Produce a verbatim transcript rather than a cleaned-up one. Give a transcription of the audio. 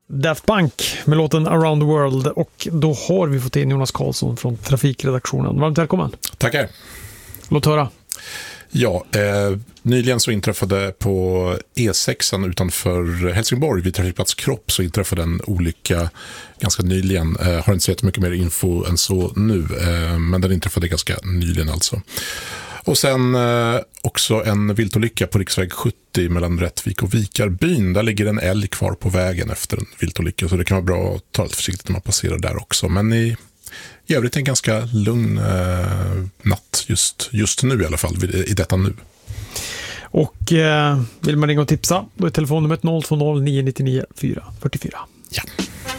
Daft Punk med låten Around the World, och då har vi fått in Jonas Karlsson från trafikredaktionen. Varmt välkommen. Tackar. Låt höra. Ja, eh, nyligen så inträffade på E sex utanför Helsingborg vid trafikplats Kropp så inträffade en olycka ganska nyligen. Eh, har inte sett mycket mer info än så nu, eh, men den inträffade ganska nyligen alltså. Och sen eh, också en viltolycka på riksväg sjuttio mellan Rättvik och Vikarbyn. Där ligger en älg kvar på vägen efter en viltolycka, så det kan vara bra att ta lite försiktigt när man passerar där också. Men i, i övrigt en ganska lugn eh, natt just, just nu i alla fall, i, i detta nu. Och eh, vill man ringa och tipsa, då är telefonnumret noll två noll nio nio nio fyra fyra fyra. Ja.